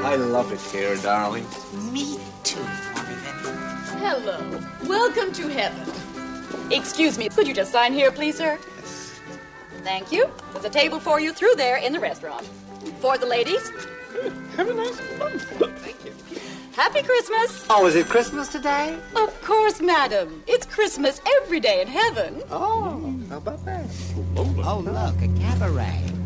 I love it here, darling. Me too, Marvin. Hello. Welcome to heaven. Excuse me, could you just sign here, please, sir? Yes. Thank you. There's a table for you through there in the restaurant. For the ladies. Have a nice one. Thank you. Happy Christmas. Oh, is it Christmas today? Of course, madam. It's Christmas every day in heaven. Oh, how about that? Lola. Oh, look, a cabaret.